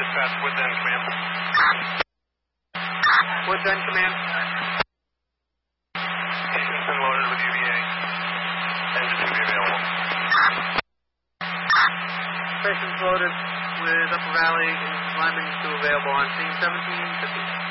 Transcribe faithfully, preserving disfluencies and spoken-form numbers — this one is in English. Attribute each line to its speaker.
Speaker 1: Dispatch, Woods End Command.
Speaker 2: Woods End Command.
Speaker 1: Station's been loaded with U V A. Engine to be available.
Speaker 2: Station's loaded with Upper Valley and Lyman two available on scene seventeen fifty.